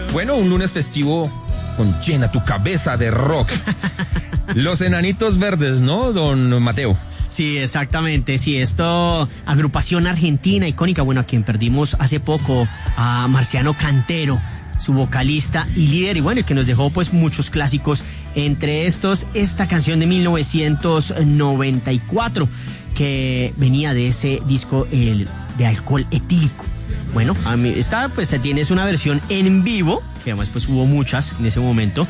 Bueno, un lunes festivo con Llena tu cabeza de rock. Los Enanitos Verdes, ¿no, don Mateo? Sí, exactamente, sí, esto, agrupación argentina icónica, bueno, a quien perdimos hace poco, a Marciano Cantero, su vocalista y líder, y bueno, y que nos dejó pues muchos clásicos, entre estos, esta canción de 1994, que venía de ese disco de Alcohol Etílico. Bueno, a mí esta pues tienes una versión en vivo, que además pues hubo muchas en ese momento,